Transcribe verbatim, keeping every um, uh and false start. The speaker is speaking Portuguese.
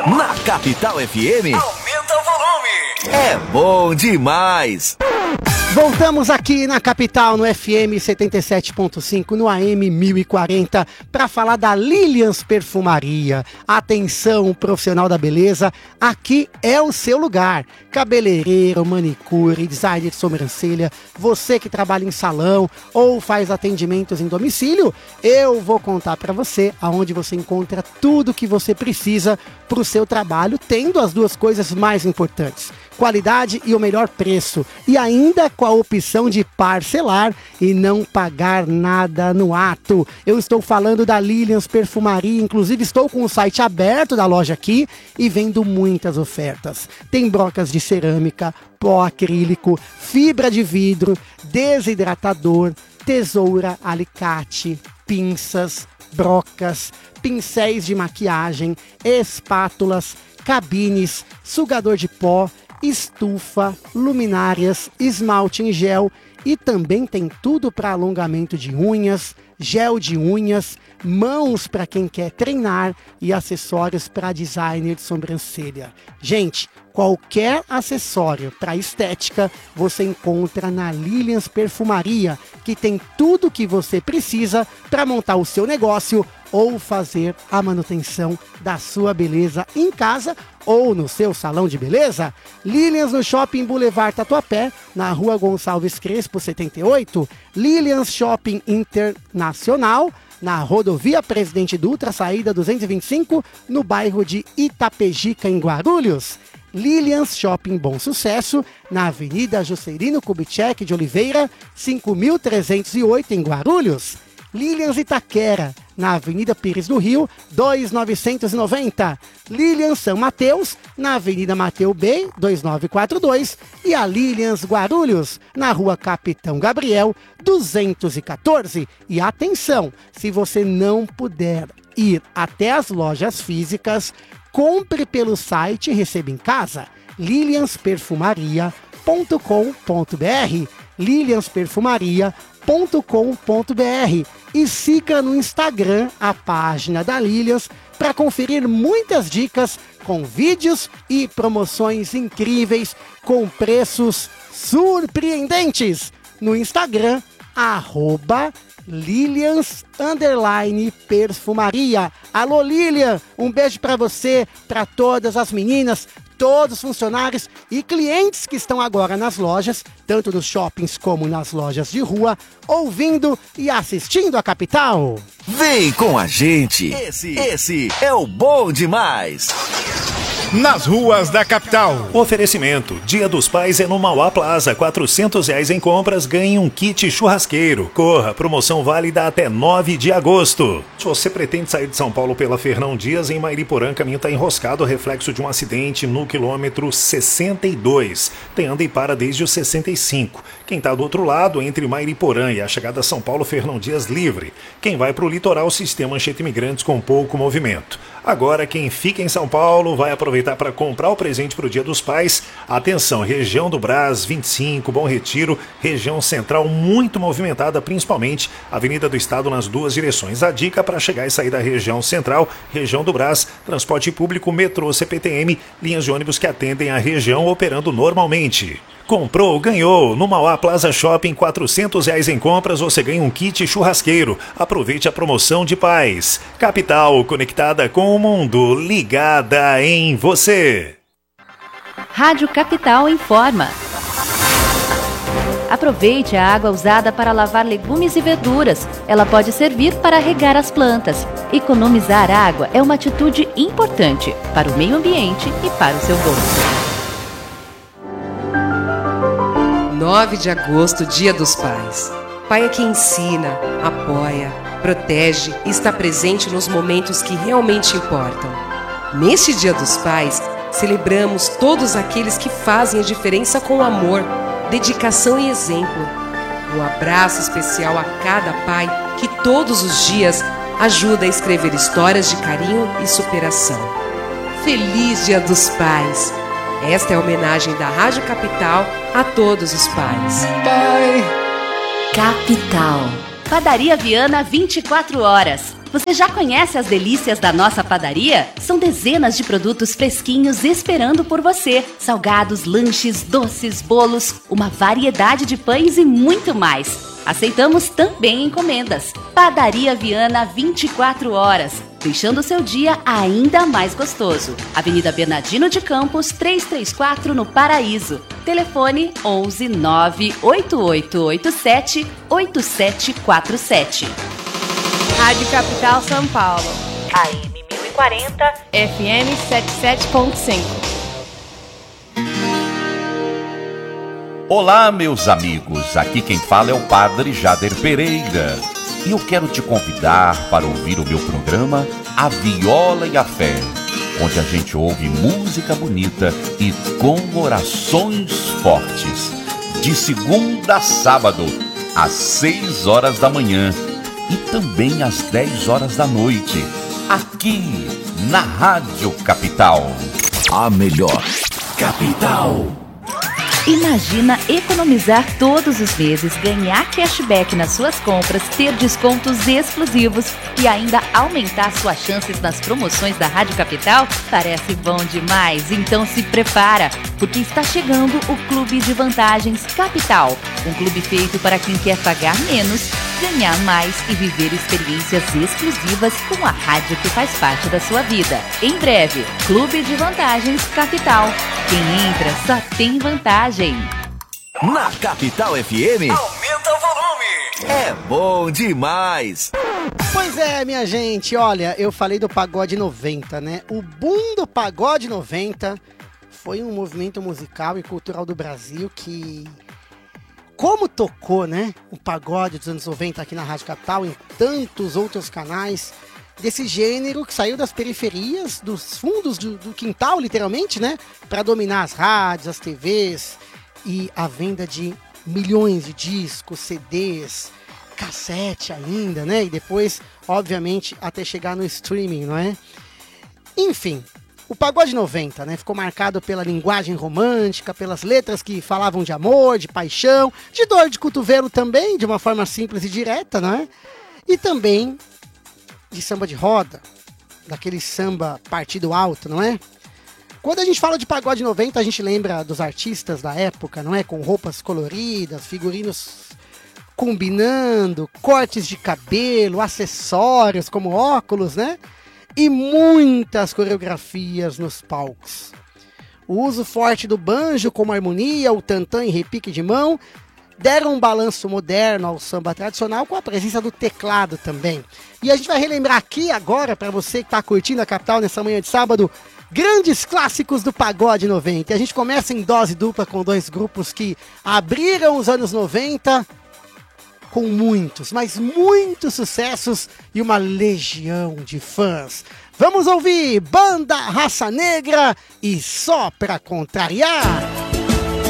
Na Capital F M, aumenta o volume. É bom demais. Voltamos aqui na Capital, no F M setenta e sete ponto cinco, no A M mil e quarenta, para falar da Lilians Perfumaria. Atenção, profissional da beleza, aqui é o seu lugar. Cabeleireiro, manicure, designer de sobrancelha, você que trabalha em salão ou faz atendimentos em domicílio, eu vou contar para você aonde você encontra tudo que você precisa para o seu trabalho, tendo as duas coisas mais importantes: qualidade e o melhor preço, e ainda com a opção de parcelar e não pagar nada no ato. Eu estou falando da Lilians Perfumaria, inclusive estou com o site aberto da loja aqui e vendo muitas ofertas. Tem brocas de cerâmica, pó acrílico, fibra de vidro, desidratador, tesoura, alicate, pinças, brocas, pincéis de maquiagem, espátulas, cabines, sugador de pó, estufa, luminárias, esmalte em gel e também tem tudo para alongamento de unhas, gel de unhas, mãos para quem quer treinar e acessórios para designer de sobrancelha. Gente, qualquer acessório para estética você encontra na Lilians Perfumaria, que tem tudo que você precisa para montar o seu negócio ou fazer a manutenção da sua beleza em casa ou no seu salão de beleza. Lilians no Shopping Boulevard Tatuapé, na Rua Gonçalves Crespo setenta e oito. Lilians Shopping Internacional, na Rodovia Presidente Dutra, saída duzentos e vinte e cinco, no bairro de Itapejica, em Guarulhos. Lilians Shopping Bom Sucesso, na Avenida Juscelino Kubitschek de Oliveira, cinco mil trezentos e oito, em Guarulhos. Lilians Itaquera, na Avenida Pires do Rio, dois mil novecentos e noventa. Lilians São Mateus, na Avenida Mateu Bey, dois mil novecentos e quarenta e dois. E a Lilians Guarulhos, na Rua Capitão Gabriel, duzentos e quatorze. E atenção, se você não puder ir até as lojas físicas, compre pelo site e receba em casa. lilians perfumaria ponto com ponto b r, lilians perfumaria ponto com ponto b r, e siga no Instagram a página da Lilians para conferir muitas dicas com vídeos e promoções incríveis com preços surpreendentes. No Instagram, arroba Lilians underline Perfumaria. Alô, Lilian, um beijo para você, para todas as meninas, todos os funcionários e clientes que estão agora nas lojas, tanto nos shoppings como nas lojas de rua, ouvindo e assistindo a Capital. Vem com a gente, esse, esse é o Bom Demais. Nas ruas da capital. Oferecimento: Dia dos Pais é no Mauá Plaza. quatrocentos reais em compras, ganhe um kit churrasqueiro. Corra, promoção válida até nove de agosto. Se você pretende sair de São Paulo pela Fernão Dias, em Mairiporã, o caminho está enroscado, reflexo de um acidente no quilômetro sessenta e dois. Tem anda e para desde o sessenta e cinco. Quem está do outro lado, entre Mairiporã e a chegada a São Paulo, Fernão Dias livre. Quem vai para o litoral, sistema Anchieta Imigrantes com pouco movimento. Agora, quem fica em São Paulo vai aproveitar para comprar o presente para o Dia dos Pais. Atenção, região do Brás, vinte e cinco, Bom Retiro, região central muito movimentada, principalmente Avenida do Estado nas duas direções. A dica para chegar e sair da região central, região do Brás, transporte público, metrô, C P T M, linhas de ônibus que atendem a região operando normalmente. Comprou, ganhou. No Mauá Plaza Shopping, quatrocentos reais em compras, você ganha um kit churrasqueiro. Aproveite a promoção de paz. Capital, conectada com o mundo, ligada em você. Rádio Capital informa. Aproveite a água usada para lavar legumes e verduras. Ela pode servir para regar as plantas. Economizar água é uma atitude importante para o meio ambiente e para o seu bolso. nove de agosto, Dia dos Pais. Pai é quem ensina, apoia, protege e está presente nos momentos que realmente importam. Neste Dia dos Pais, celebramos todos aqueles que fazem a diferença com amor, dedicação e exemplo. Um abraço especial a cada pai que todos os dias ajuda a escrever histórias de carinho e superação. Feliz Dia dos Pais! Esta é a homenagem da Rádio Capital a todos os pais. Pai. Capital. Padaria Viana, vinte e quatro horas. Você já conhece as delícias da nossa padaria? São dezenas de produtos fresquinhos esperando por você. Salgados, lanches, doces, bolos, uma variedade de pães e muito mais. Aceitamos também encomendas. Padaria Viana vinte e quatro horas, deixando o seu dia ainda mais gostoso. Avenida Bernardino de Campos, trezentos e trinta e quatro, no Paraíso. Telefone onze nove oito oito oito sete oito sete quatro sete. Rádio Capital São Paulo. A M mil e quarenta, F M setenta e sete ponto cinco. Olá, meus amigos, aqui quem fala é o Padre Jader Pereira e eu quero te convidar para ouvir o meu programa A Viola e a Fé, onde a gente ouve música bonita e com orações fortes, de segunda a sábado, às seis horas da manhã e também às dez horas da noite, aqui na Rádio Capital. A melhor Capital. Imagina economizar todos os meses, ganhar cashback nas suas compras, ter descontos exclusivos e ainda aumentar suas chances nas promoções da Rádio Capital? Parece bom demais, então se prepara, porque está chegando o Clube de Vantagens Capital, um clube feito para quem quer pagar menos, ganhar mais e viver experiências exclusivas com a rádio que faz parte da sua vida. Em breve, Clube de Vantagens Capital. Quem entra só tem vantagem. Na Capital F M, aumenta o volume. É bom demais. Pois é, minha gente, olha, eu falei do Pagode noventa, né? O boom do Pagode noventa foi um movimento musical e cultural do Brasil que, como tocou, né, o pagode dos anos noventa aqui na Rádio Capital, em tantos outros canais desse gênero que saiu das periferias, dos fundos do, do quintal, literalmente, né, para dominar as rádios, as T Vs e a venda de milhões de discos, C Ds, cassete ainda, né, e depois, obviamente, até chegar no streaming, não é? Enfim, o Pagode noventa, né, ficou marcado pela linguagem romântica, pelas letras que falavam de amor, de paixão, de dor de cotovelo também, de uma forma simples e direta, não é? E também de samba de roda, daquele samba partido alto, não é? Quando a gente fala de Pagode noventa, a gente lembra dos artistas da época, não é? Com roupas coloridas, figurinos combinando, cortes de cabelo, acessórios como óculos, né? E muitas coreografias nos palcos. O uso forte do banjo como harmonia, o tantã e repique de mão, deram um balanço moderno ao samba tradicional com a presença do teclado também. E a gente vai relembrar aqui agora, para você que está curtindo a Capital nessa manhã de sábado, grandes clássicos do Pagode noventa. E a gente começa em dose dupla com dois grupos que abriram os anos noventa com muitos, mas muitos sucessos e uma legião de fãs. Vamos ouvir Banda Raça Negra e Só Pra Contrariar.